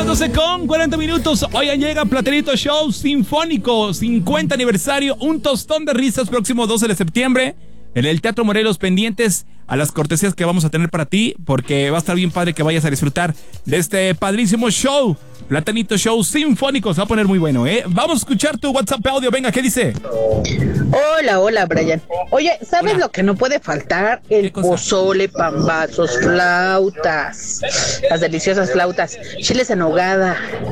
12:40. Hoy llega Platanito Show Sinfónico, 50 aniversario, un tostón de risas, próximo 12 de septiembre en el Teatro Morelos, pendientes a las cortesías que vamos a tener para ti, porque va a estar bien padre que vayas a disfrutar de este padrísimo show. Platanito Show Sinfónico, se va a poner muy bueno, ¿eh? Vamos a escuchar tu WhatsApp audio, venga, ¿qué dice? Hola, Brian. Oye, ¿sabes lo que no puede faltar? El pozole, pambazos, flautas, las deliciosas flautas, chiles en nogada,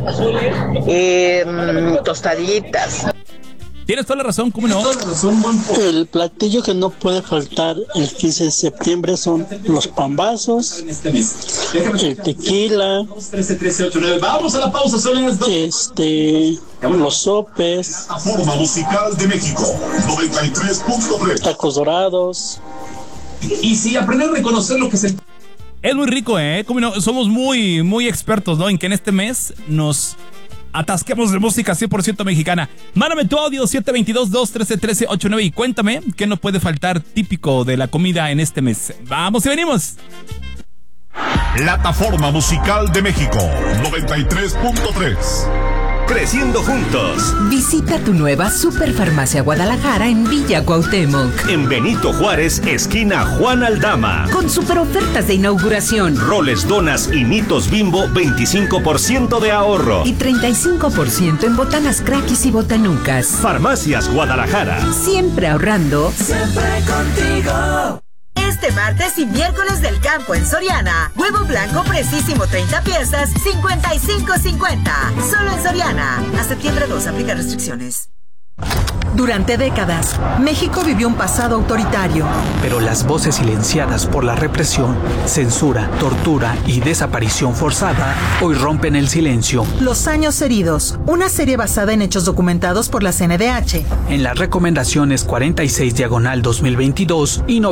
tostaditas. Tienes toda la razón, ¿cómo no? El platillo que no puede faltar el 15 de septiembre son los pambazos, el tequila, vamos a la pausa, son las 2. los sopes, Forma musical de México, 93.3. tacos dorados. Y si aprender a reconocer lo que se... Es muy rico, ¿eh? ¿Cómo no? Somos muy, muy expertos, ¿no? En que en este mes nos atasquemos de música 100% mexicana. Mándame tu audio 722-213-1389 y cuéntame qué no puede faltar típico de la comida en este mes. ¡Vamos y venimos! Plataforma musical de México, 93.3. Creciendo juntos. Visita tu nueva Superfarmacia Guadalajara en Villa Cuauhtémoc. En Benito Juárez, esquina Juan Aldama. Con super ofertas de inauguración. Roles, donas y mitos Bimbo, 25% de ahorro. Y 35% en botanas Crackis y botanucas. Farmacias Guadalajara. Siempre ahorrando. Siempre contigo. Este martes y miércoles del campo en Soriana. Huevo blanco precisísimo 30 piezas, 55.50. Solo en Soriana. A septiembre 2, aplica restricciones. Durante décadas, México vivió un pasado autoritario. Pero las voces silenciadas por la represión, censura, tortura y desaparición forzada hoy rompen el silencio. Los años heridos, una serie basada en hechos documentados por la CNDH. En las recomendaciones 46/2022 y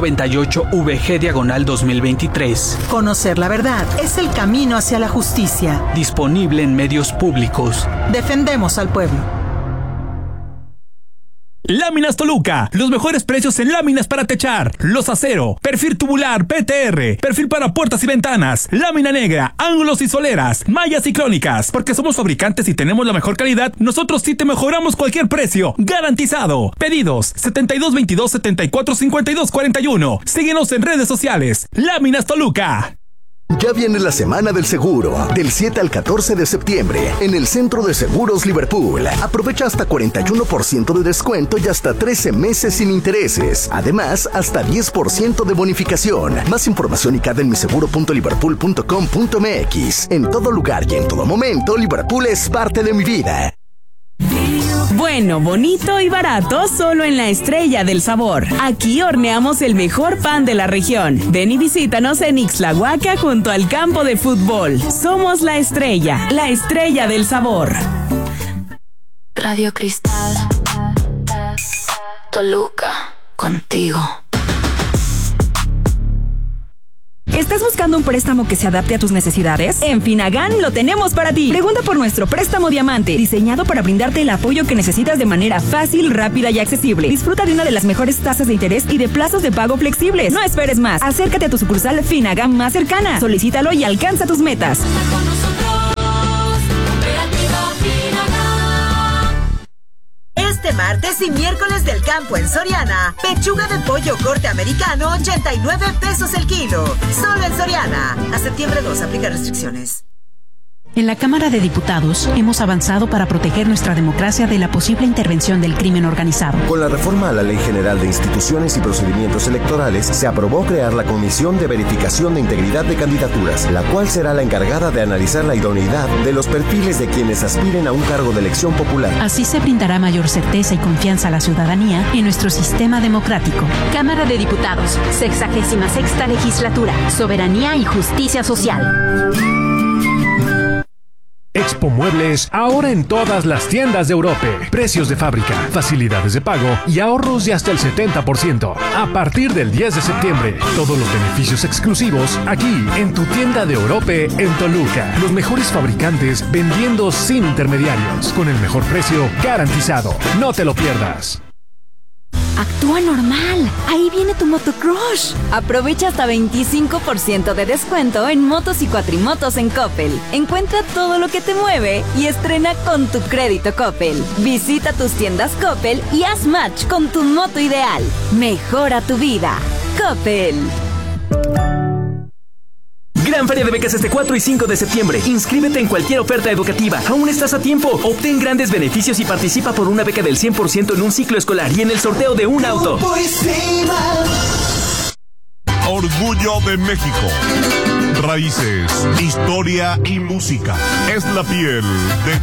98/VG/2023. Conocer la verdad es el camino hacia la justicia. Disponible en medios públicos. Defendemos al pueblo. Láminas Toluca, los mejores precios en láminas para techar, los acero, perfil tubular, PTR, perfil para puertas y ventanas, lámina negra, ángulos y soleras, mallas y crónicas. Porque somos fabricantes y tenemos la mejor calidad, nosotros sí te mejoramos cualquier precio, garantizado. Pedidos 7222-745241. Síguenos en redes sociales. Láminas Toluca. Ya viene la Semana del Seguro, del 7 al 14 de septiembre, en el Centro de Seguros Liverpool. Aprovecha hasta 41% de descuento y hasta 13 meses sin intereses. Además, hasta 10% de bonificación. Más información y cada en miseguro.liverpool.com.mx. En todo lugar y en todo momento, Liverpool es parte de mi vida. Bueno, bonito y barato solo en La Estrella del Sabor. Aquí horneamos el mejor pan de la región. Ven y visítanos en Ixtlahuaca junto al campo de fútbol. Somos La Estrella del Sabor. Radio Cristal, Toluca, contigo. ¿Estás buscando un préstamo que se adapte a tus necesidades? En Finagán lo tenemos para ti. Pregunta por nuestro préstamo Diamante, diseñado para brindarte el apoyo que necesitas de manera fácil, rápida y accesible. Disfruta de una de las mejores tasas de interés y de plazos de pago flexibles. No esperes más. Acércate a tu sucursal Finagán más cercana. Solicítalo y alcanza tus metas. Este martes y miércoles del campo en Soriana. Pechuga de pollo corte americano, 89 pesos el kilo. Solo en Soriana. A septiembre 2, aplica restricciones. En la Cámara de Diputados hemos avanzado para proteger nuestra democracia de la posible intervención del crimen organizado. Con la reforma a la Ley General de Instituciones y Procedimientos Electorales, se aprobó crear la Comisión de Verificación de Integridad de Candidaturas, la cual será la encargada de analizar la idoneidad de los perfiles de quienes aspiren a un cargo de elección popular. Así se brindará mayor certeza y confianza a la ciudadanía en nuestro sistema democrático. Cámara de Diputados, 66ª Legislatura, Soberanía y Justicia Social. Expo Muebles, ahora en todas las tiendas de Europe. Precios de fábrica, facilidades de pago y ahorros de hasta el 70%. A partir del 10 de septiembre, todos los beneficios exclusivos aquí en tu tienda de Europe en Toluca. Los mejores fabricantes vendiendo sin intermediarios, con el mejor precio garantizado. No te lo pierdas. Actúa normal. Ahí viene tu motocrush. Aprovecha hasta 25% de descuento en motos y cuatrimotos en Coppel. Encuentra todo lo que te mueve y estrena con tu crédito Coppel. Visita tus tiendas Coppel y haz match con tu moto ideal. Mejora tu vida. Coppel. Gran Feria de Becas este 4 y 5 de septiembre. Inscríbete en cualquier oferta educativa. Aún estás a tiempo. Obtén grandes beneficios y participa por una beca del 100% en un ciclo escolar y en el sorteo de un auto. Orgullo de México. Raíces, historia y música. Es la piel de